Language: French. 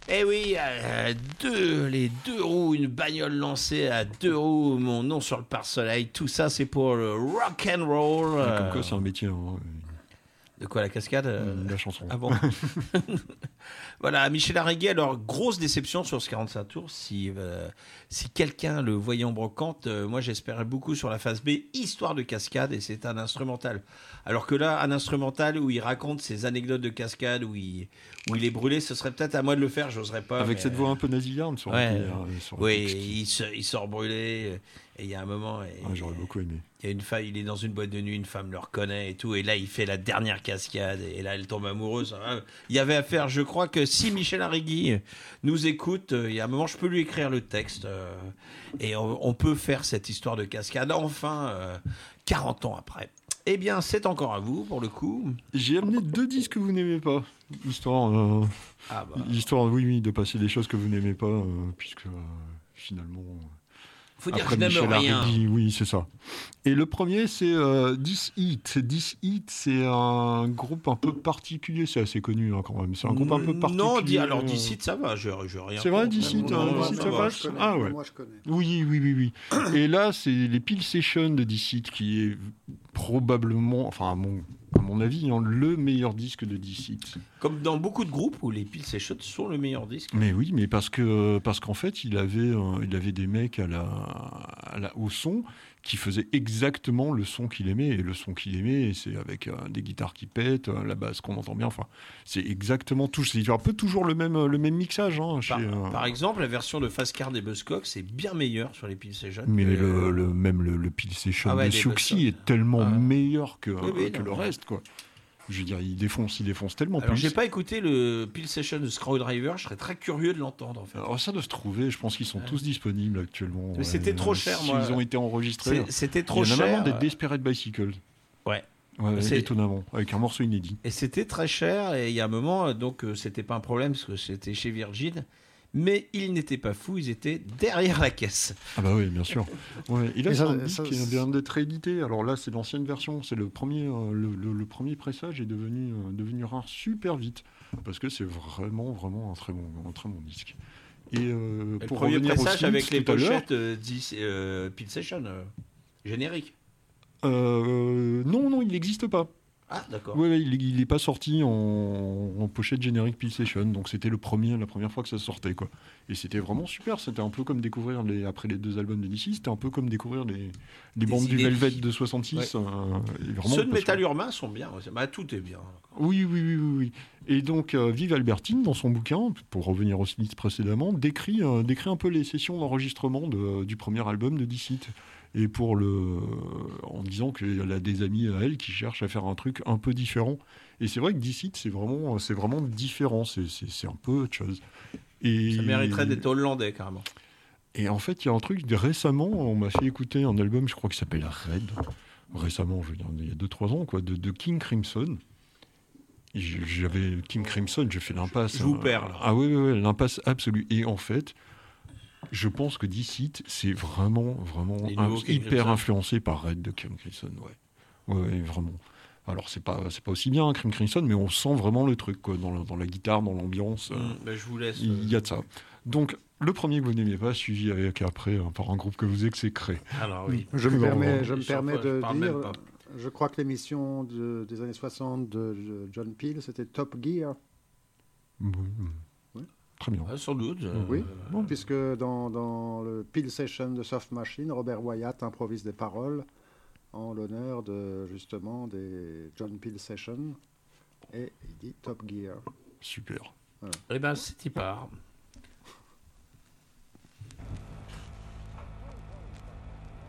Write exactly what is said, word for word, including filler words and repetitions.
Eh oui, euh, deux, les deux roues, une bagnole lancée à deux roues, mon nom sur le pare-soleil, tout ça c'est pour le rock and roll. Ouais, comme euh, quoi, c'est un métier. Hein. De quoi, la cascade euh, La chanson. Ah bon. Voilà, Michel Arreguet, alors grosse déception sur ce quarante-cinq tours. Si, euh, si quelqu'un le voyait en brocante, euh, moi j'espérais beaucoup sur la phase B, histoire de cascade, et c'est un instrumental. Alors que là, un instrumental où il raconte ses anecdotes de cascade, où il, où il est brûlé, ce serait peut-être à moi de le faire, j'oserais pas. Avec mais... cette voix un peu nasillarde sur Ouais, un peu, euh, sur un oui, texte. il, se, il sort brûlé, et il y a un moment... Et, Ah, j'aurais beaucoup aimé. Il y a une femme, il est dans une boîte de nuit, une femme le reconnaît et tout, et là il fait la dernière cascade, et là elle tombe amoureuse. Il y avait à faire, je crois que si Michel Arreguet nous écoute, il y a un moment je peux lui écrire le texte, euh, et on, on peut faire cette histoire de cascade, enfin, euh, quarante ans après. Eh bien, c'est encore à vous, pour le coup. J'ai amené deux disques que vous n'aimez pas, histoire, euh, ah bah. histoire oui, oui, de passer des choses que vous n'aimez pas, euh, puisque euh, finalement... Faut dire Après que je n'aime Michel rien. Arreguet, oui, c'est ça. Et le premier, c'est euh, This Heat. This Heat, c'est un groupe un peu particulier. C'est assez connu hein, quand même. C'est un groupe un peu particulier. Non, dis, alors d'ici, ça va. Je, je rien. C'est vrai, d'ici, ça, ça passe. connais, Ah ouais. Moi, je connais. Oui, oui, oui, oui. Et là, c'est les Peel Sessions de This Heat qui est probablement, enfin à mon, à mon avis, hein, le meilleur disque de This Heat. Comme dans beaucoup de groupes où les Peel Sessions sont le meilleur disque. Mais oui, mais parce que parce qu'en fait, il avait euh, il avait des mecs à la, à la au son qui faisaient exactement le son qu'il aimait, et le son qu'il aimait, c'est avec euh, des guitares qui pètent, euh, la basse qu'on entend bien. Enfin, c'est exactement tout. C'est un peu toujours le même le même mixage. Hein, chez, Par, euh... par exemple, la version de Fastcard et Buzzcock, c'est bien meilleur sur les Peel Sessions. Mais que... le, le même le, le Peel Session ah ouais, de Siouxsie est tellement ah. meilleur que, oui, oui, que non, le non. reste, quoi. Je veux dire, il défonce, il défonce tellement Alors, plus. j'ai pas écouté le Peel Session de Screwdriver, je serais très curieux de l'entendre en fait. Alors ça doit se trouver, je pense qu'ils sont ouais. tous disponibles actuellement. Mais ouais. c'était trop cher, si moi. Ils ont été enregistrés. C'est, c'était trop il y en a cher. vraiment des Desperate Bicycles. Ouais. Ouais, c'est... étonnamment, avec un morceau inédit. Et c'était très cher, et il y a un moment, donc euh, c'était pas un problème parce que c'était chez Virgin. Mais ils n'étaient pas fous, ils étaient derrière la caisse. Ah bah oui, bien sûr. Ouais. Et là, Et c'est ça, un disque ça, qui vient d'être réédité. Alors là, c'est l'ancienne version. C'est le premier, euh, le, le, le premier pressage est devenu, euh, devenu rare super vite. Parce que c'est vraiment, vraiment un très bon, un très bon disque. Et, euh, Et pour le premier revenir pressage au avec les tout à l'heure, pochettes euh, euh, Peel Session, euh, générique. Euh, non, non, il n'existe pas. Ah, d'accord. Oui, ouais, il n'est pas sorti en, en pochette générique Peel Session, donc c'était le premier, la première fois que ça sortait, quoi. Et c'était vraiment super, c'était un peu comme découvrir, les, après les deux albums de D C, c'était un peu comme découvrir les, les bandes du Velvet de soixante-six. Ouais. Euh, vraiment, Ceux de Metal que... Urbain sont bien, bah, tout est bien. Oui, oui, oui, oui, oui. Et donc, euh, Vive Albertine, dans son bouquin, pour revenir au site précédemment, décrit, euh, décrit un peu les sessions d'enregistrement de, du premier album de D C. Et pour le, en disant qu'elle a des amis à elle qui cherchent à faire un truc un peu différent. Et c'est vrai que D C, c'est vraiment, c'est vraiment différent, c'est, c'est, c'est un peu autre chose. Et... Ça mériterait d'être hollandais, carrément. Et en fait, il y a un truc, récemment, on m'a fait écouter un album, je crois qu'il s'appelle Red, récemment, je veux dire, il y a deux trois ans, quoi, de, de King Crimson. Et j'avais King Crimson, j'ai fait l'impasse. Je vous perds, là. Ah oui, oui, oui, l'impasse absolue. Et en fait... Je pense que D C, c'est vraiment, vraiment un, hyper Crimson. Influencé par Red de King Crimson, ouais. Ouais, vraiment. Alors, c'est pas, c'est pas aussi bien, hein, King Crimson, mais on sent vraiment le truc, quoi, dans, la, dans la guitare, dans l'ambiance. Mmh, euh, bah, je vous laisse. Il euh... y a de ça. Donc, le premier que vous n'aimez pas, suivi avec après hein, par un groupe que vous exécrez. Alors, oui. Je me permets, je me permets de je dire, je crois que l'émission de, des années soixante de John Peel, c'était Top Gear. Oui. Très bien. Ah, sans doute. Euh, oui, bon, puisque dans, dans le Peel Session de Soft Machine, Robert Wyatt improvise des paroles en l'honneur de, justement, des John Peel Sessions, et il dit Top Gear. Super. Voilà. Eh bien, c'est y part.